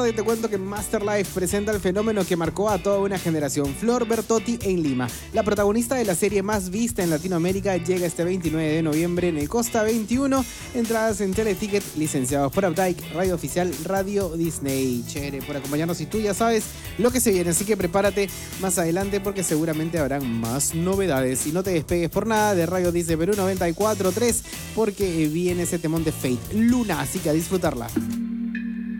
Te cuento que Masterlife presenta el fenómeno que marcó a toda una generación, Flor Bertotti en Lima. La protagonista de la serie más vista en Latinoamérica llega este 29 de noviembre en el Costa 21. Entradas en Teleticket, licenciados por Updike, Radio Oficial, Radio Disney. Chévere por acompañarnos y tú ya sabes lo que se viene, así que prepárate más adelante porque seguramente habrán más novedades. Y no te despegues por nada de Radio Disney Perú 94.3 porque viene ese temón de Fate, Luna, así que a disfrutarla.